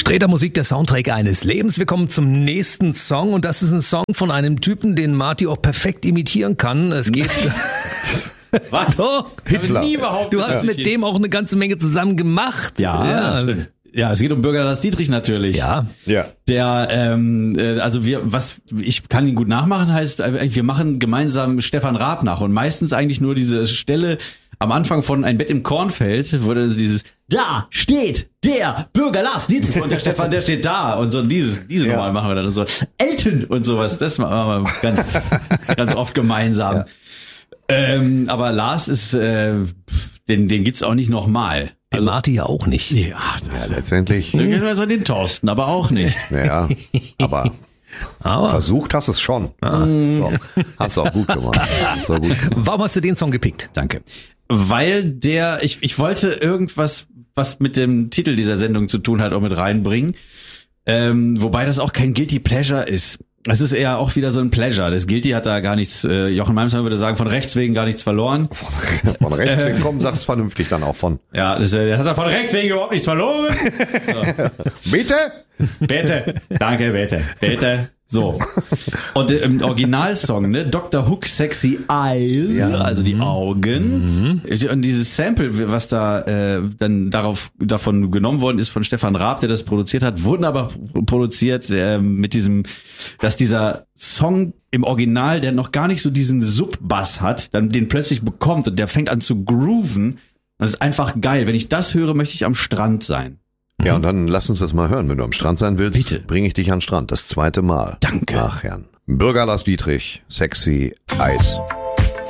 Streter Musik, der Soundtrack eines Lebens. Wir kommen zum nächsten Song und das ist ein Song von einem Typen, den Marty auch perfekt imitieren kann. Es geht... Was? Oh, Hitler. du hast mit dem auch eine ganze Menge zusammen gemacht. Ja, stimmt. Ja, es geht um Bürger Lars Dietrich natürlich. Ja. Der, ich kann ihn gut nachmachen, heißt, wir machen gemeinsam Stefan Raab nach und meistens eigentlich nur diese Stelle am Anfang von Ein Bett im Kornfeld, wo dann dieses, da steht der Bürger Lars Dietrich und der Stefan, der steht da und so diese Nummer machen wir dann und so. Elton und sowas, das machen wir ganz oft gemeinsam. Ja. Aber Lars ist, den gibt's auch nicht nochmal. Den Marty ja auch nicht. Ja, letztendlich. Also den Thorsten, aber auch nicht. Ja, aber versucht hast es schon. So, hast du auch gut gemacht. Warum hast du den Song gepickt? Danke. Weil ich wollte irgendwas, was mit dem Titel dieser Sendung zu tun hat, auch mit reinbringen. Wobei das auch kein Guilty Pleasure ist. Es ist eher auch wieder so ein Pleasure. Das Guilty hat da gar nichts, Jochen Malmsmann würde sagen, von Rechts wegen gar nichts verloren. Von Rechts wegen, komm, sag's vernünftig dann auch von. Ja, das hat er von Rechts wegen überhaupt nichts verloren. So. Bitte? Bitte. Danke, bitte. So. Und im Originalsong, ne, Dr. Hook Sexy Eyes, also die Augen. Und dieses Sample, was da dann davon genommen worden ist von Stefan Raab, der das produziert hat, wurden aber produziert mit diesem, dass dieser Song im Original, der noch gar nicht so diesen Sub-Bass hat, dann den plötzlich bekommt und der fängt an zu grooven. Und das ist einfach geil. Wenn ich das höre, möchte ich am Strand sein. Ja, und dann lass uns das mal hören. Wenn du am Strand sein willst, bitte, bringe ich dich an den Strand. Das 2. Mal. Danke. Nach Herrn Bürger Lars Dietrich, Sexy Eyes.